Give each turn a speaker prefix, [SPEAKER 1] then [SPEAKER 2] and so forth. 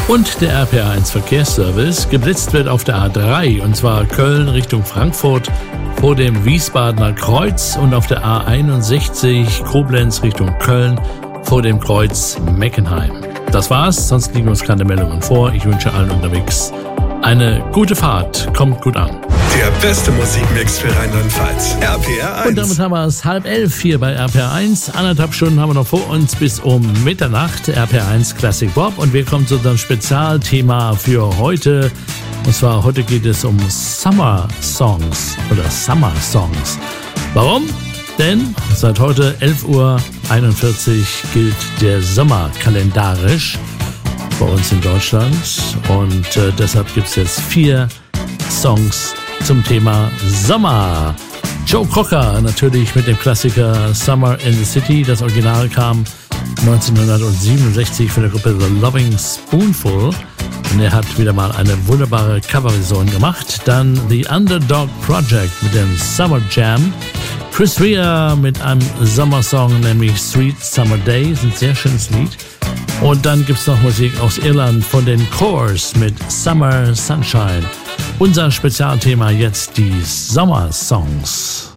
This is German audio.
[SPEAKER 1] Und der RPR1 Verkehrsservice. Geblitzt wird auf der A3, und zwar Köln Richtung Frankfurt vor dem Wiesbadener Kreuz und auf der A61 Koblenz Richtung Köln vor dem Kreuz Meckenheim. Das war's, sonst liegen uns keine Meldungen vor. Ich wünsche allen unterwegs eine gute Fahrt. Kommt gut an.
[SPEAKER 2] Der beste Musikmix für Rheinland-Pfalz. RPR1.
[SPEAKER 1] Und damit haben wir es 10:30 hier bei RPR1. 1,5 Stunden haben wir noch vor uns bis um Mitternacht. RPR1 Classic Pop. Und wir kommen zu unserem Spezialthema für heute. Und zwar heute geht es um Summer Songs oder Summer Songs. Warum? Denn seit heute 11:41 Uhr gilt der Sommer kalendarisch bei uns in Deutschland. Und deshalb gibt es jetzt 4 Songs zum Thema Sommer. Joe Cocker natürlich mit dem Klassiker Summer in the City. Das Original kam 1967 von der Gruppe The Loving Spoonful. Und er hat wieder mal eine wunderbare Coverversion gemacht. Dann The Underdog Project mit dem Summer Jam. Chris Rea mit einem Sommersong, nämlich Sweet Summer Day. Ist ein sehr schönes Lied. Und dann gibt es noch Musik aus Irland von den Coors mit Summer Sunshine. Unser Spezialthema jetzt die Sommersongs.